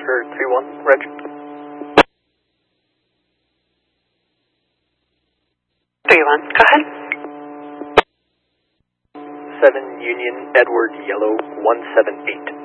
Departure 31, Reg. 31, go ahead. 7 Union Edward Yellow 178.